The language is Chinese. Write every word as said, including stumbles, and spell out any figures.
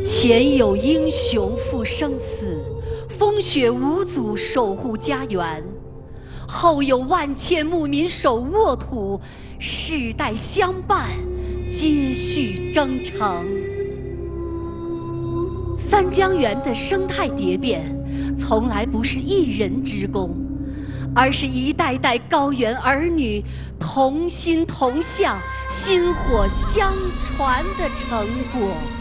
前有英雄赴生死，风雪无阻守护家园；后有万千牧民守沃土，世代相伴，接续征程。三江源的生态蝶变，从来不是一人之功，而是一代代高原儿女同心同向、薪火相传的成果。